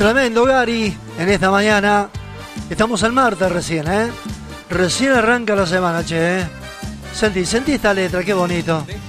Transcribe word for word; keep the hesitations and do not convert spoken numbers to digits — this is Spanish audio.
Tremendo, Gary, en esta mañana. Estamos al martes recién, ¿eh? Recién arranca la semana, che, ¿eh? Sentí, sentí esta letra, qué bonito.